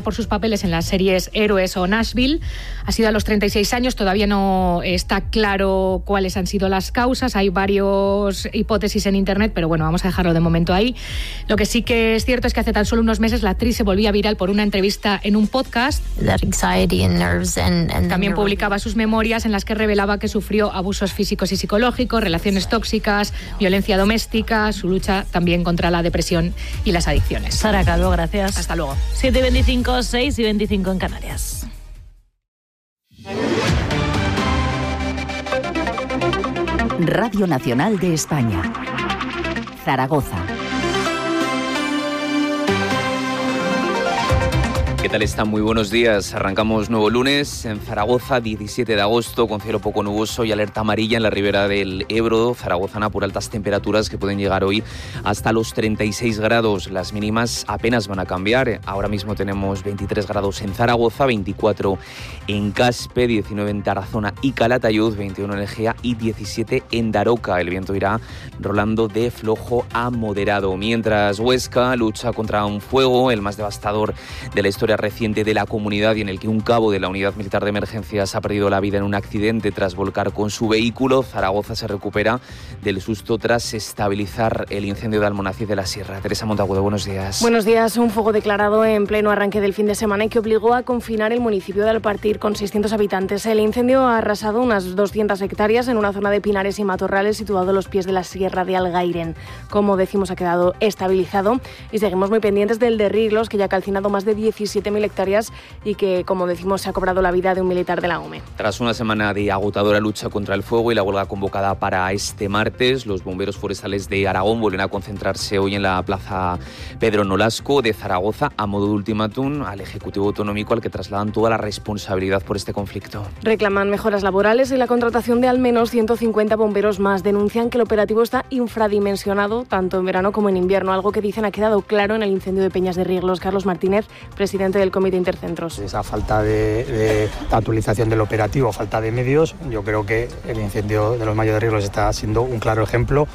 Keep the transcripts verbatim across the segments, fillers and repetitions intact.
por sus papeles en las series Héroes o Nashville. Ha sido a los treinta y seis años, todavía no está claro cuáles han sido las causas. Hay varias hipótesis en internet, pero bueno, vamos a dejarlo de momento ahí. Lo que sí que es cierto es que hace tan solo unos meses la actriz se volvía viral por una entrevista en un podcast. También publicaba sus memorias en las que revelaba que sufrió abusos físicos y psicológicos, relaciones tóxicas, violencia doméstica, su lucha también contra la depresión y las adicciones. Sara Calvo, gracias. Hasta luego. siete y veinticinco, seis y veinticinco en Canarias. Radio Nacional de España, Zaragoza. ¿Qué tal están? Muy buenos días. Arrancamos nuevo lunes en Zaragoza, diecisiete de agosto, con cielo poco nuboso y alerta amarilla en la ribera del Ebro zaragozana por altas temperaturas que pueden llegar hoy hasta los treinta y seis grados. Las mínimas apenas van a cambiar. Ahora mismo tenemos veintitrés grados en Zaragoza, veinticuatro en Caspe, diecinueve en Tarazona y Calatayud, veintiuno en Egea y diecisiete en Daroca. El viento irá rolando de flojo a moderado. Mientras Huesca lucha contra un fuego, el más devastador de la historia reciente de la comunidad, y en el que un cabo de la Unidad Militar de Emergencias ha perdido la vida en un accidente tras volcar con su vehículo. Zaragoza se recupera del susto tras estabilizar el incendio de Almonacid de la Sierra. Teresa Montagudo, buenos días. Buenos días. Un fuego declarado en pleno arranque del fin de semana y que obligó a confinar el municipio de Alpartir con seiscientos habitantes. El incendio ha arrasado unas doscientas hectáreas en una zona de pinares y matorrales situado a los pies de la Sierra de Algairen. Como decimos, ha quedado estabilizado y seguimos muy pendientes del de Riglos, que ya ha calcinado más de diecisiete mil hectáreas y que, como decimos, se ha cobrado la vida de un militar de la U M E. Tras una semana de agotadora lucha contra el fuego y la huelga convocada para este martes, los bomberos forestales de Aragón vuelven a concentrarse hoy en la plaza Pedro Nolasco de Zaragoza a modo de ultimátum al Ejecutivo Autonómico, al que trasladan toda la responsabilidad por este conflicto. Reclaman mejoras laborales y la contratación de al menos ciento cincuenta bomberos más. Denuncian que el operativo está infradimensionado tanto en verano como en invierno, algo que dicen ha quedado claro en el incendio de Peñas de Riglos. Carlos Martínez, presidente del Comité Intercentros. Esa falta de, de actualización del operativo, falta de medios, yo creo que el incendio de los Mayos de Riglos está siendo un claro ejemplo.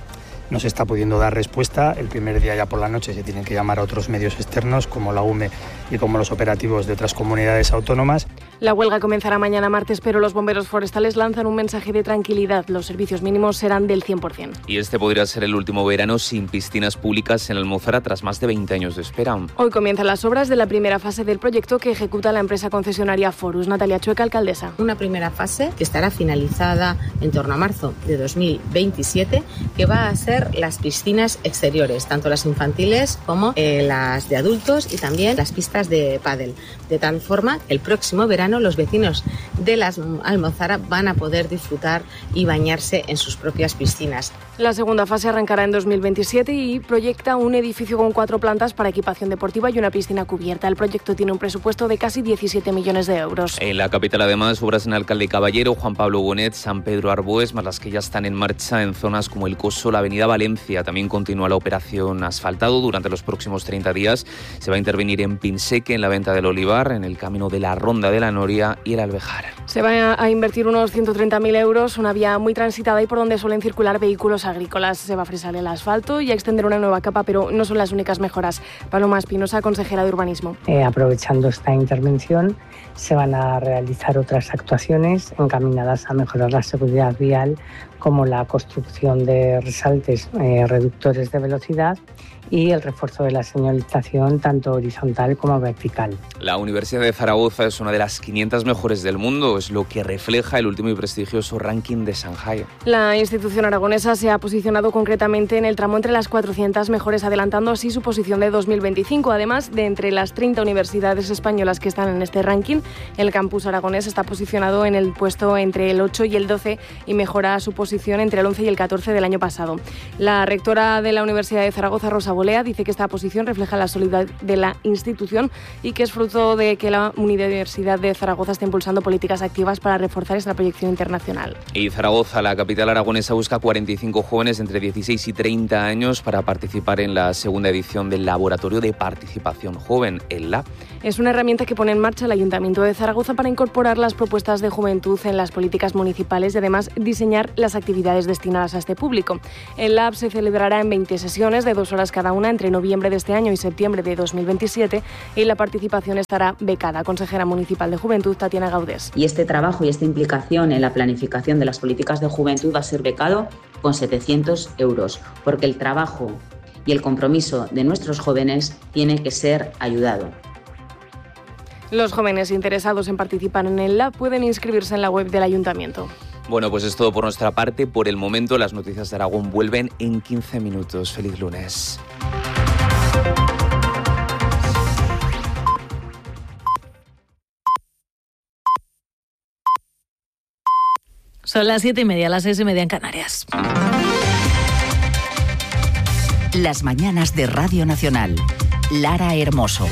No se está pudiendo dar respuesta. El primer día ya por la noche se tienen que llamar a otros medios externos como la U M E y como los operativos de otras comunidades autónomas. La huelga comenzará mañana martes, pero los bomberos forestales lanzan un mensaje de tranquilidad. Los servicios mínimos serán del cien por ciento. Y este podría ser el último verano sin piscinas públicas en Almozara tras más de veinte años de espera. Hoy comienzan las obras de la primera fase del proyecto que ejecuta la empresa concesionaria Forus. Natalia Chueca, alcaldesa. Una primera fase que estará finalizada en torno a marzo de dos mil veintisiete, que va a ser las piscinas exteriores, tanto las infantiles como eh, las de adultos y también las pistas de pádel. De tal forma, el próximo verano los vecinos de las Almozara van a poder disfrutar y bañarse en sus propias piscinas. La segunda fase arrancará en dos mil veintisiete y proyecta un edificio con cuatro plantas para equipación deportiva y una piscina cubierta. El proyecto tiene un presupuesto de casi diecisiete millones de euros. En la capital, además, obras en Alcalde Caballero, Juan Pablo Bonet, San Pedro Arbues, más las que ya están en marcha en zonas como El Coso, la avenida Valencia. También continúa la operación asfaltado. Durante los próximos treinta días se va a intervenir en Pinseque, en la venta del Olivar, en el camino de la Ronda de la Noria y el Alvejar. Se va a invertir unos ciento treinta mil euros, una vía muy transitada y por donde suelen circular vehículos agrícolas. Se va a fresar el asfalto y a extender una nueva capa, pero no son las únicas mejoras. Paloma Espinosa, consejera de Urbanismo. Eh, aprovechando esta intervención, se van a realizar otras actuaciones encaminadas a mejorar la seguridad vial, como la construcción de resaltes eh, reductores de velocidad y el refuerzo de la señalización tanto horizontal como vertical. La Universidad de Zaragoza es una de las quinientas mejores del mundo, es lo que refleja el último y prestigioso ranking de Shanghai. La institución aragonesa se ha posicionado concretamente en el tramo entre las cuatrocientas mejores, adelantando así su posición de dos mil veinticinco. Además, de entre las treinta universidades españolas que están en este ranking, el campus aragonés está posicionado en el puesto entre el ocho y el doce y mejora su posición entre el once y el catorce del año pasado. La rectora de la Universidad de Zaragoza, Rosa Bolea, dice que esta posición refleja la solidez de la institución y que es fruto de que la Universidad de Zaragoza está impulsando políticas activas para reforzar esta proyección internacional. Y Zaragoza, la capital aragonesa, busca cuarenta y cinco jóvenes entre dieciséis y treinta años para participar en la segunda edición del Laboratorio de Participación Joven, el Lab. Es una herramienta que pone en marcha el Ayuntamiento de Zaragoza para incorporar las propuestas de juventud en las políticas municipales y además diseñar las actividades destinadas a este público. El Lab se celebrará en veinte sesiones de dos horas cada cada una entre noviembre de este año y septiembre de dos mil veintisiete, y la participación estará becada. Consejera municipal de Juventud, Tatiana Gaudés. Y este trabajo y esta implicación en la planificación de las políticas de juventud va a ser becado con setecientos euros, porque el trabajo y el compromiso de nuestros jóvenes tiene que ser ayudado. Los jóvenes interesados en participar en el Lab pueden inscribirse en la web del Ayuntamiento. Bueno, pues es todo por nuestra parte. Por el momento, las noticias de Aragón vuelven en quince minutos. Feliz lunes. Son las siete y media, las seis y media en Canarias. Las mañanas de Radio Nacional. Lara Hermoso.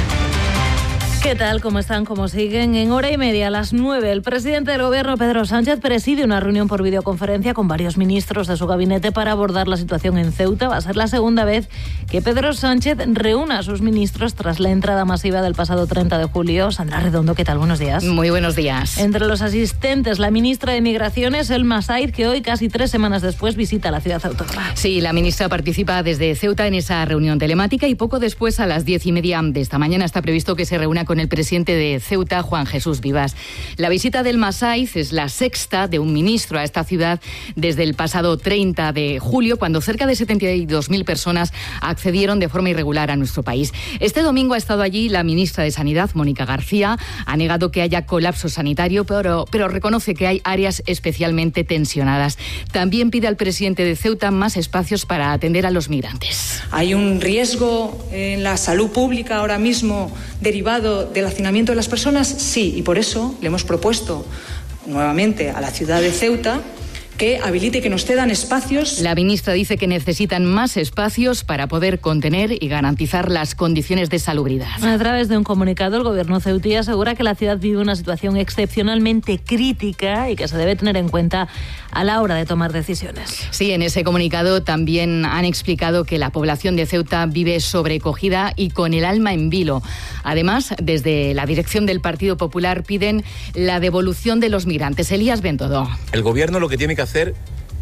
¿Qué tal? ¿Cómo están? ¿Cómo siguen? En hora y media, a las nueve, el presidente del Gobierno, Pedro Sánchez, preside una reunión por videoconferencia con varios ministros de su gabinete para abordar la situación en Ceuta. Va a ser la segunda vez que Pedro Sánchez reúna a sus ministros tras la entrada masiva del pasado treinta de julio. Sandra Redondo, ¿qué tal? Buenos días. Muy buenos días. Entre los asistentes, la ministra de Migraciones, Elma Said, que hoy, casi tres semanas después, visita la ciudad autónoma. Sí, la ministra participa desde Ceuta en esa reunión telemática y poco después, a las diez y media de esta mañana, está previsto que se reúna con el presidente de Ceuta, Juan Jesús Vivas. La visita del Masaiz es la sexta de un ministro a esta ciudad desde el pasado treinta de julio, cuando cerca de setenta y dos mil personas accedieron de forma irregular a nuestro país. Este domingo ha estado allí la ministra de Sanidad, Mónica García. Ha negado que haya colapso sanitario, pero, pero reconoce que hay áreas especialmente tensionadas. También pide al presidente de Ceuta más espacios para atender a los migrantes. Hay un riesgo en la salud pública ahora mismo derivado del hacinamiento de las personas, sí, y por eso le hemos propuesto nuevamente a la ciudad de Ceuta que habilite y que nos cedan espacios. La ministra dice que necesitan más espacios para poder contener y garantizar las condiciones de salubridad. A través de un comunicado, el gobierno ceutí asegura que la ciudad vive una situación excepcionalmente crítica y que se debe tener en cuenta a la hora de tomar decisiones. Sí, en ese comunicado también han explicado que la población de Ceuta vive sobrecogida y con el alma en vilo. Además, desde la dirección del Partido Popular piden la devolución de los migrantes. Elías Bendodo. El gobierno lo que tiene que hacer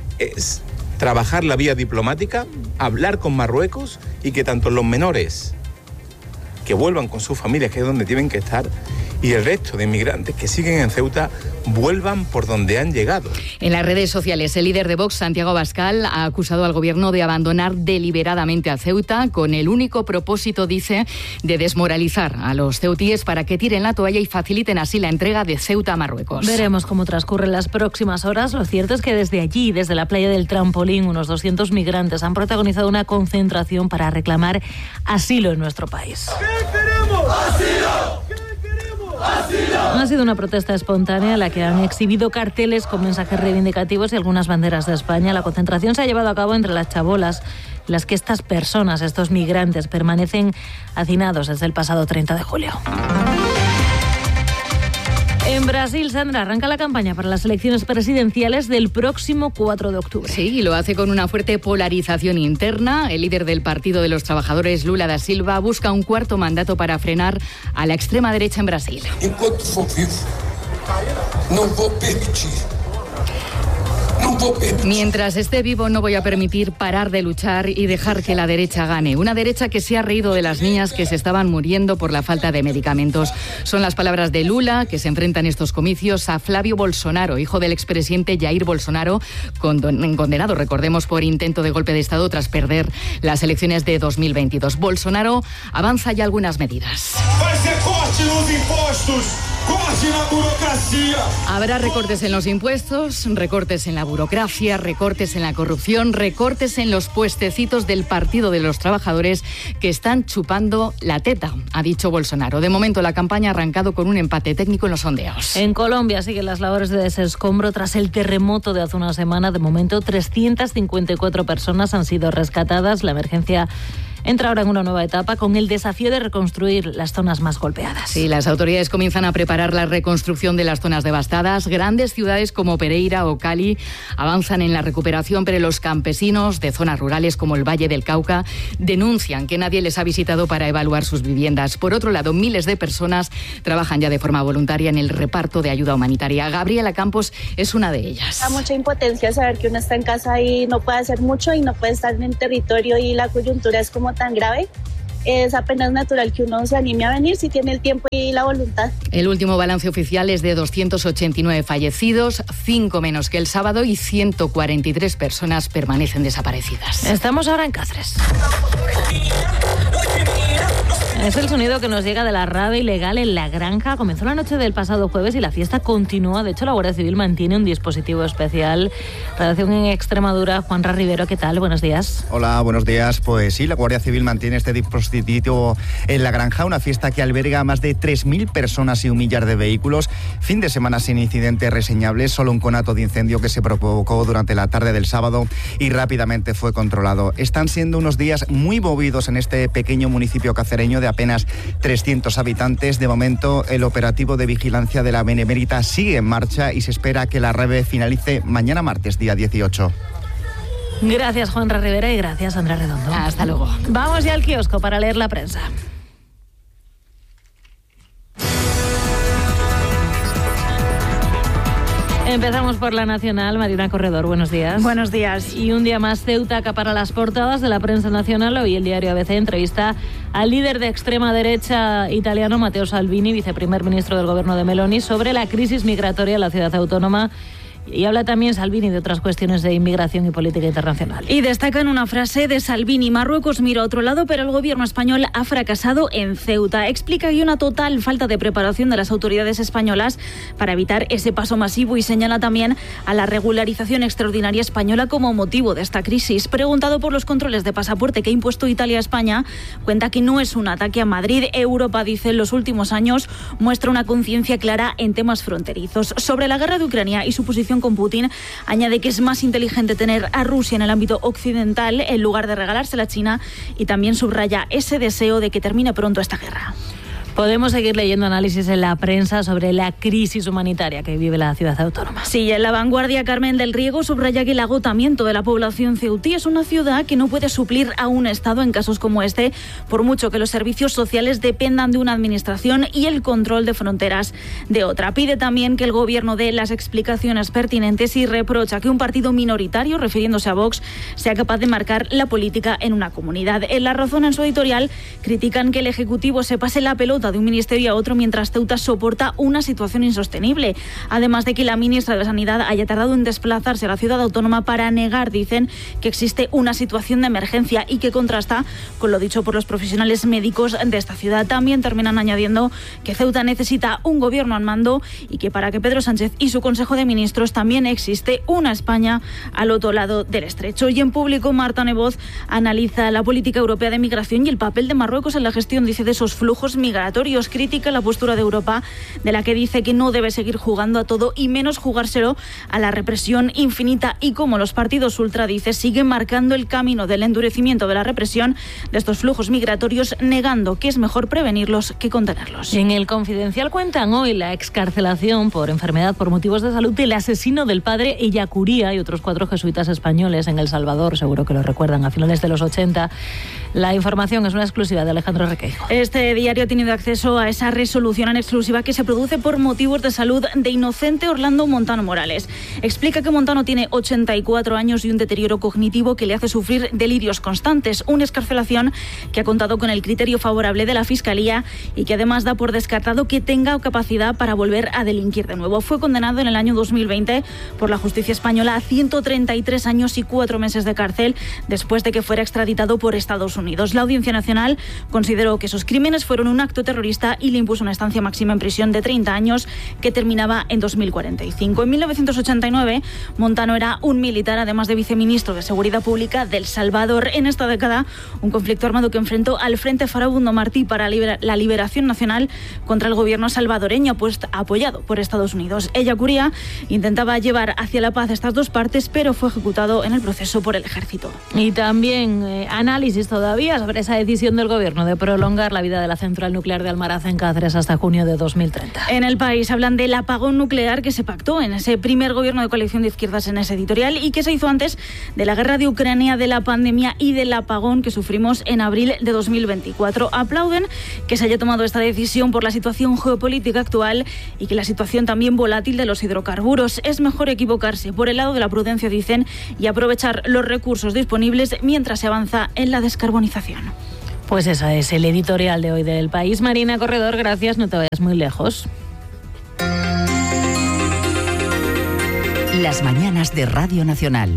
es trabajar la vía diplomática, hablar con Marruecos y que tanto los menores que vuelvan con sus familias, que es donde tienen que estar, y el resto de inmigrantes que siguen en Ceuta vuelvan por donde han llegado. En las redes sociales, el líder de Vox, Santiago Abascal, ha acusado al gobierno de abandonar deliberadamente a Ceuta con el único propósito, dice, de desmoralizar a los ceutíes para que tiren la toalla y faciliten así la entrega de Ceuta a Marruecos. Veremos cómo transcurren las próximas horas. Lo cierto es que desde allí, desde la playa del Trampolín, unos doscientos migrantes han protagonizado una concentración para reclamar asilo en nuestro país. ¿Qué queremos? ¡Asilo! Ha sido una protesta espontánea en la que han exhibido carteles con mensajes reivindicativos y algunas banderas de España. La concentración se ha llevado a cabo entre las chabolas, en las que estas personas, estos migrantes, permanecen hacinados desde el pasado treinta de julio. En Brasil, Sandra, arranca la campaña para las elecciones presidenciales del próximo cuatro de octubre. Sí, y lo hace con una fuerte polarización interna. El líder del Partido de los Trabajadores, Lula da Silva, busca un cuarto mandato para frenar a la extrema derecha en Brasil. Enquanto for vivo, no vou permitir. Mientras esté vivo no voy a permitir parar de luchar y dejar que la derecha gane. Una derecha que se ha reído de las niñas que se estaban muriendo por la falta de medicamentos. Son las palabras de Lula, que se enfrenta en estos comicios a Flavio Bolsonaro, hijo del expresidente Jair Bolsonaro, condenado, recordemos, por intento de golpe de Estado tras perder las elecciones de dos mil veintidós. Bolsonaro avanza ya algunas medidas. Habrá recortes en los impuestos, recortes en la burocracia, recortes en la corrupción, recortes en los puestecitos del Partido de los Trabajadores que están chupando la teta, ha dicho Bolsonaro. De momento la campaña ha arrancado con un empate técnico en los sondeos. En Colombia siguen las labores de desescombro tras el terremoto de hace una semana. De momento trescientas cincuenta y cuatro personas han sido rescatadas. La emergencia entra ahora en una nueva etapa con el desafío de reconstruir las zonas más golpeadas. Sí, las autoridades comienzan a preparar la reconstrucción de las zonas devastadas. Grandes ciudades como Pereira o Cali avanzan en la recuperación, pero los campesinos de zonas rurales como el Valle del Cauca denuncian que nadie les ha visitado para evaluar sus viviendas. Por otro lado, miles de personas trabajan ya de forma voluntaria en el reparto de ayuda humanitaria. Gabriela Campos es una de ellas. Da mucha impotencia saber que uno está en casa y no puede hacer mucho y no puede estar en el territorio y la coyuntura es como tan grave. Es apenas natural que uno se anime a venir si tiene el tiempo y la voluntad. El último balance oficial es de doscientos ochenta y nueve fallecidos, cinco menos que el sábado, y ciento cuarenta y tres personas permanecen desaparecidas. Estamos ahora en Cáceres. Es el sonido que nos llega de la rave ilegal en La Granja. Comenzó la noche del pasado jueves y la fiesta continúa. De hecho, la Guardia Civil mantiene un dispositivo especial. Redacción en Extremadura, Juanra Rivero, ¿qué tal? Buenos días. Hola, buenos días. Pues sí, la Guardia Civil mantiene este dispositivo en La Granja, una fiesta que alberga a más de tres mil personas y un millar de vehículos. Fin de semana sin incidentes reseñables, solo un conato de incendio que se provocó durante la tarde del sábado y rápidamente fue controlado. Están siendo unos días muy movidos en este pequeño municipio cacereño de apenas trescientos habitantes. De momento, el operativo de vigilancia de la Benemérita sigue en marcha y se espera que la rave finalice mañana martes, día dieciocho. Gracias, Juanra Rivera, y gracias, Andrea Redondo. Hasta luego. Vamos ya al kiosco para leer la prensa. Empezamos por la Nacional. Marina Corredor, buenos días. Buenos días. Y un día más Ceuta acapara las portadas de la prensa nacional. Hoy el diario A B C entrevista al líder de extrema derecha italiano, Matteo Salvini, viceprimer ministro del gobierno de Meloni, sobre la crisis migratoria en la ciudad autónoma. Y habla también Salvini de otras cuestiones de inmigración y política internacional. Y destaca en una frase de Salvini: Marruecos mira a otro lado, pero el gobierno español ha fracasado en Ceuta. Explica que hay una total falta de preparación de las autoridades españolas para evitar ese paso masivo y señala también a la regularización extraordinaria española como motivo de esta crisis. Preguntado por los controles de pasaporte que ha impuesto Italia a España, cuenta que no es un ataque a Madrid. Europa, dice, en los últimos años muestra una conciencia clara en temas fronterizos. Sobre la guerra de Ucrania y su posición con Putin, añade que es más inteligente tener a Rusia en el ámbito occidental en lugar de regalársela a China, y también subraya ese deseo de que termine pronto esta guerra. Podemos seguir leyendo análisis en la prensa sobre la crisis humanitaria que vive la ciudad autónoma. Sí, en La Vanguardia, Carmen del Riego subraya que el agotamiento de la población ceutí es una ciudad que no puede suplir a un Estado en casos como este, por mucho que los servicios sociales dependan de una administración y el control de fronteras de otra. Pide también que el gobierno dé las explicaciones pertinentes y reprocha que un partido minoritario, refiriéndose a Vox, sea capaz de marcar la política en una comunidad. En La Razón, en su editorial, critican que el Ejecutivo se pase la pelota de un ministerio a otro mientras Ceuta soporta una situación insostenible. Además de que la ministra de Sanidad haya tardado en desplazarse a la ciudad autónoma para negar, dicen, que existe una situación de emergencia, y que contrasta con lo dicho por los profesionales médicos de esta ciudad. También terminan añadiendo que Ceuta necesita un gobierno al mando y que para que Pedro Sánchez y su Consejo de Ministros también existe una España al otro lado del estrecho. Y en Público, Marta Nevoz analiza la política europea de migración y el papel de Marruecos en la gestión, dice, de esos flujos migratorios. Critica la postura de Europa, de la que dice que no debe seguir jugando a todo y menos jugárselo a la represión infinita, y como los partidos ultra, dice, siguen marcando el camino del endurecimiento de la represión de estos flujos migratorios, negando que es mejor prevenirlos que contenerlos. En El Confidencial cuentan hoy la excarcelación por enfermedad por motivos de salud del asesino del padre Ellacuría y otros cuatro jesuitas españoles en El Salvador, seguro que lo recuerdan, a finales de los ochenta. La información es una exclusiva de Alejandro Requeijo. Este diario ha tenido acceso a esa resolución en exclusiva que se produce por motivos de salud de inocente Orlando Montano Morales. Explica que Montano tiene ochenta y cuatro años y un deterioro cognitivo que le hace sufrir delirios constantes, una excarcelación que ha contado con el criterio favorable de la Fiscalía y que además da por descartado que tenga capacidad para volver a delinquir de nuevo. Fue condenado en el año dos mil veinte por la justicia española a ciento treinta y tres años y cuatro meses de cárcel después de que fuera extraditado por Estados Unidos. La Audiencia Nacional consideró que esos crímenes fueron un acto terrorista y le impuso una estancia máxima en prisión de treinta años que terminaba en dos mil cuarenta y cinco. En mil novecientos ochenta y nueve, Montano era un militar, además de viceministro de Seguridad Pública del Salvador. En esta década, un conflicto armado que enfrentó al Frente Farabundo Martí para la Liberación Nacional contra el gobierno salvadoreño, pues, apoyado por Estados Unidos. Ellacuría intentaba llevar hacia la paz estas dos partes, pero fue ejecutado en el proceso por el ejército. Y también eh, análisis toda todavía sobre esa decisión del Gobierno de prolongar la vida de la central nuclear de Almaraz en Cáceres hasta junio de dos mil treinta. En El País hablan del apagón nuclear que se pactó en ese primer Gobierno de coalición de izquierdas en ese editorial y que se hizo antes de la guerra de Ucrania, de la pandemia y del apagón que sufrimos en abril de dos mil veinticuatro. Aplauden que se haya tomado esta decisión por la situación geopolítica actual y que la situación también volátil de los hidrocarburos. Es mejor equivocarse por el lado de la prudencia, dicen, y aprovechar los recursos disponibles mientras se avanza en la descarbonización. Pues ese es el editorial de hoy del País. Marina Corredor, gracias, no te vayas muy lejos. Las mañanas de Radio Nacional.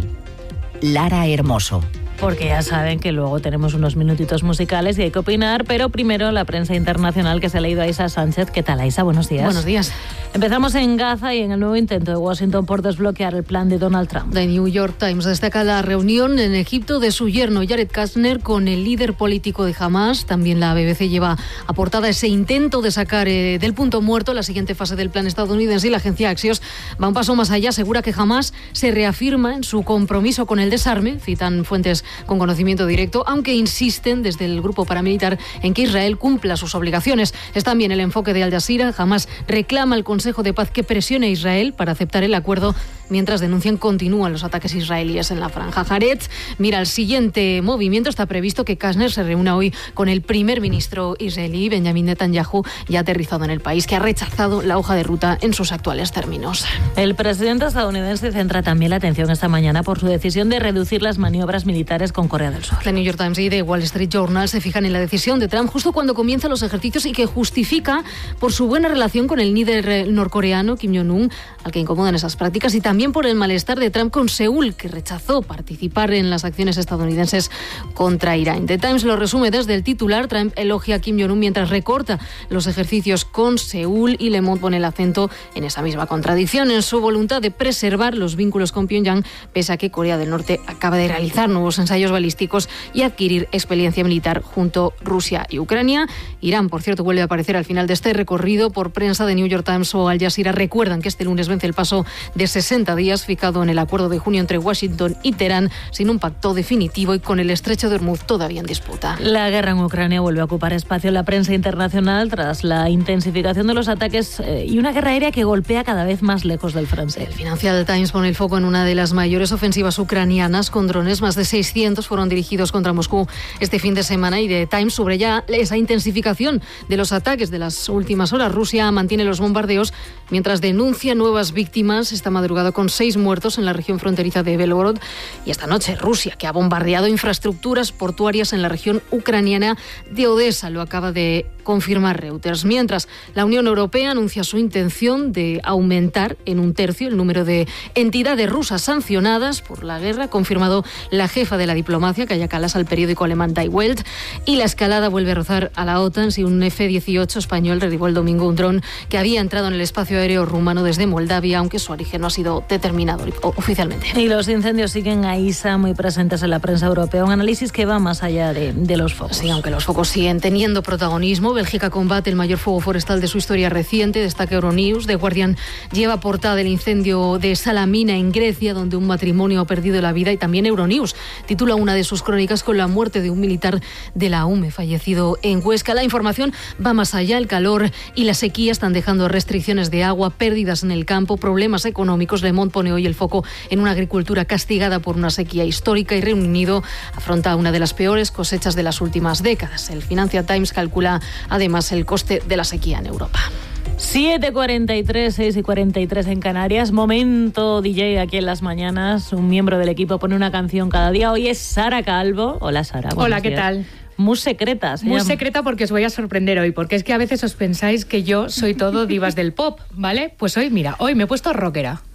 Lara Hermoso. Porque ya saben que luego tenemos unos minutitos musicales y hay que opinar, pero primero la prensa internacional que se ha leído a Aisa Sánchez. ¿Qué tal, Aisa? Buenos días. Buenos días. Empezamos en Gaza y en el nuevo intento de Washington por desbloquear el plan de Donald Trump. The New York Times destaca la reunión en Egipto de su yerno Jared Kushner con el líder político de Hamas. También la B B C lleva a portada ese intento de sacar eh, del punto muerto la siguiente fase del plan estadounidense, y la agencia Axios va un paso más allá. Asegura que Hamas se reafirma en su compromiso con el desarme, citan fuentes con conocimiento directo, aunque insisten desde el grupo paramilitar en que Israel cumpla sus obligaciones. Es también el enfoque de Al Jazeera. Hamas reclama al Consejo de Paz que presione a Israel para aceptar el acuerdo, mientras denuncian continúan los ataques israelíes en la franja. Haaretz mira el siguiente movimiento. Está previsto que Kushner se reúna hoy con el primer ministro israelí, Benjamin Netanyahu, ya aterrizado en el país, que ha rechazado la hoja de ruta en sus actuales términos. El presidente estadounidense centra también la atención esta mañana por su decisión de reducir las maniobras militares con Corea del Sur. The New York Times y The Wall Street Journal se fijan en la decisión de Trump justo cuando comienzan los ejercicios y que justifica por su buena relación con el líder norcoreano Kim Jong-un, al que incomodan esas prácticas, y también por el malestar de Trump con Seúl, que rechazó participar en las acciones estadounidenses contra Irán. The Times lo resume desde el titular. Trump elogia a Kim Jong-un mientras recorta los ejercicios con Seúl, y Le Monde pone el acento en esa misma contradicción, en su voluntad de preservar los vínculos con Pyongyang, pese a que Corea del Norte acaba de realizar nuevos ensayos balísticos y adquirir experiencia militar junto a Rusia y Ucrania. Irán, por cierto, vuelve a aparecer al final de este recorrido. Por prensa de New York Times o Al Jazeera recuerdan que este lunes vence el paso de sesenta días fijado en el acuerdo de junio entre Washington y Teherán, sin un pacto definitivo y con el estrecho de Hormuz todavía en disputa. La guerra en Ucrania vuelve a ocupar espacio en la prensa internacional tras la intensificación de los ataques eh, y una guerra aérea que golpea cada vez más lejos del frente. El Financial Times pone el foco en una de las mayores ofensivas ucranianas con drones. Más de seiscientos fueron dirigidos contra Moscú este fin de semana, y The Times subraya esa intensificación de los ataques de las últimas horas. Rusia mantiene los bombardeos mientras denuncia nuevas víctimas esta madrugada, con seis muertos en la región fronteriza de Belgorod, y esta noche Rusia, que ha bombardeado infraestructuras portuarias en la región ucraniana de Odessa. Lo acaba de confirmar Reuters. Mientras, la Unión Europea anuncia su intención de aumentar en un tercio el número de entidades rusas sancionadas por la guerra, ha confirmado la jefa de la diplomacia, Kaja Kallas, al periódico alemán Die Welt. Y la escalada vuelve a rozar a la OTAN si un F dieciocho español derribó el domingo un dron que había entrado en el espacio aéreo rumano desde Moldavia, aunque su origen no ha sido determinado oficialmente. Y los incendios siguen a Isa muy presentes en la prensa europea. Un análisis que va más allá de, de los focos. Sí, aunque los focos siguen teniendo protagonismo. Bélgica combate el mayor fuego forestal de su historia reciente, destaca Euronews. The Guardian lleva portada el incendio de Salamina en Grecia, donde un matrimonio ha perdido la vida, y también Euronews titula una de sus crónicas con la muerte de un militar de la U M E fallecido en Huesca. La información va más allá. El calor y la sequía están dejando restricciones de agua, pérdidas en el campo, problemas económicos. Le Monde pone hoy el foco en una agricultura castigada por una sequía histórica, y Reino Unido afronta una de las peores cosechas de las últimas décadas. El Financial Times calcula además el coste de la sequía en Europa. siete cuarenta y tres, seis y cuarenta y tres en Canarias. Momento D J aquí en Las Mañanas. Un miembro del equipo pone una canción cada día. Hoy es Sara Calvo. Hola, Sara. Hola, ¿qué días. tal? Muy secreta. Muy llama. secreta porque os voy a sorprender hoy, porque es que a veces os pensáis que yo soy todo divas del pop, ¿vale? Pues hoy, mira, hoy me he puesto rockera.